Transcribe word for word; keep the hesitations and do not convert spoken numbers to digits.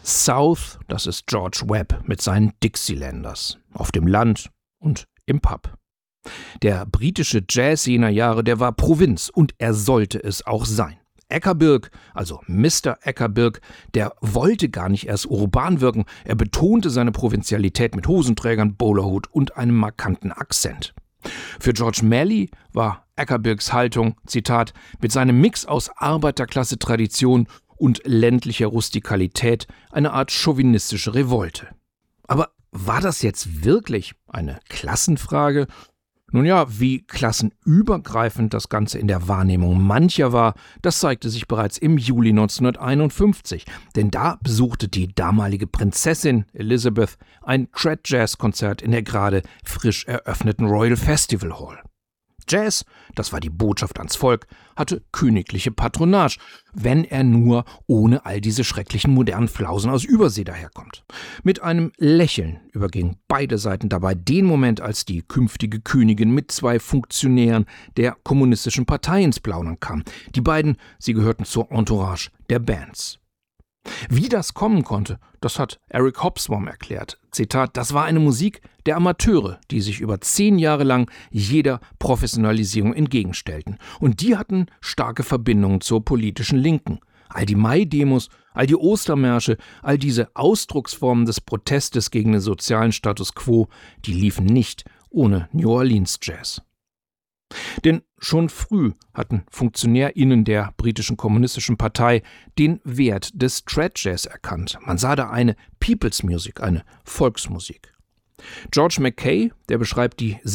South, das ist George Webb mit seinen Dixielanders, auf dem Land und im Pub. Der britische Jazz jener Jahre, der war Provinz und er sollte es auch sein. Eckerbirk, also Mister Eckerbirk, der wollte gar nicht erst urban wirken, er betonte seine Provinzialität mit Hosenträgern, Bowlerhut und einem markanten Akzent. Für George Melly war Eckerbirks Haltung, Zitat, mit seinem Mix aus Arbeiterklasse-Tradition und ländlicher Rustikalität eine Art chauvinistische Revolte. Aber war das jetzt wirklich eine Klassenfrage? Nun ja, wie klassenübergreifend das Ganze in der Wahrnehmung mancher war, das zeigte sich bereits im Juli neunzehnhunderteinundfünfzig, denn da besuchte die damalige Prinzessin Elizabeth ein Trad-Jazz-Konzert in der gerade frisch eröffneten Royal Festival Hall. Jazz, das war die Botschaft ans Volk, hatte königliche Patronage, wenn er nur ohne all diese schrecklichen modernen Flausen aus Übersee daherkommt. Mit einem Lächeln übergingen beide Seiten dabei den Moment, als die künftige Königin mit zwei Funktionären der kommunistischen Partei ins Plaudern kam. Die beiden, sie gehörten zur Entourage der Bands. Wie das kommen konnte, das hat Eric Hobsbawm erklärt. Zitat, das war eine Musik der Amateure, die sich über zehn Jahre lang jeder Professionalisierung entgegenstellten. Und die hatten starke Verbindungen zur politischen Linken. All die Mai-Demos, all die Ostermärsche, all diese Ausdrucksformen des Protestes gegen den sozialen Status quo, die liefen nicht ohne New Orleans Jazz. Denn schon früh hatten FunktionärInnen der britischen kommunistischen Partei den Wert des Trad-Jazz erkannt. Man sah da eine People's Music, eine Volksmusik. George Mackay, der beschreibt die